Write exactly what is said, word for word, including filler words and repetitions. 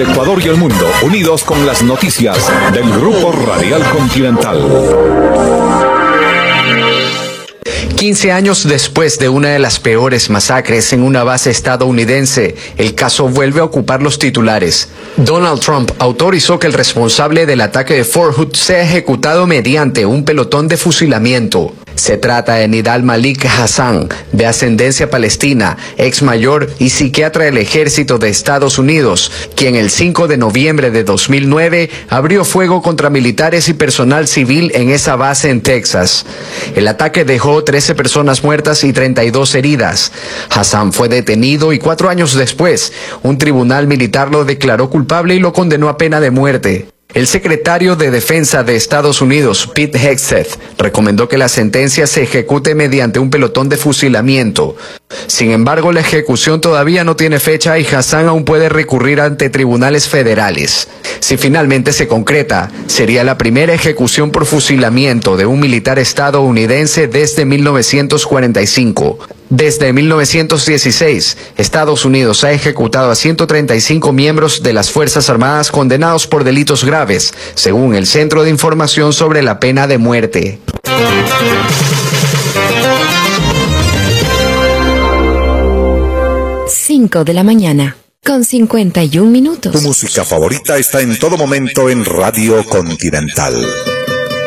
Ecuador y el mundo, unidos con las noticias del Grupo Radial Continental. quince años después de una de las peores masacres en una base estadounidense, el caso vuelve a ocupar los titulares. Donald Trump autorizó que el responsable del ataque de Fort Hood sea ejecutado mediante un pelotón de fusilamiento. Se trata de Nidal Malik Hassan, de ascendencia palestina, ex mayor y psiquiatra del ejército de Estados Unidos, quien el cinco de noviembre de dos mil nueve abrió fuego contra militares y personal civil en esa base en Texas. El ataque dejó trece personas muertas y treinta y dos heridas. Hassan fue detenido y cuatro años después, un tribunal militar lo declaró culpable y lo condenó a pena de muerte. El secretario de Defensa de Estados Unidos, Pete Hegseth, recomendó que la sentencia se ejecute mediante un pelotón de fusilamiento. Sin embargo, la ejecución todavía no tiene fecha y Hassan aún puede recurrir ante tribunales federales. Si finalmente se concreta, sería la primera ejecución por fusilamiento de un militar estadounidense desde mil novecientos cuarenta y cinco. Desde mil novecientos dieciséis, Estados Unidos ha ejecutado a ciento treinta y cinco miembros de las Fuerzas Armadas condenados por delitos graves, según el Centro de Información sobre la Pena de Muerte. cinco de la mañana, con cincuenta y un minutos. Tu música favorita está en todo momento en Radio Continental.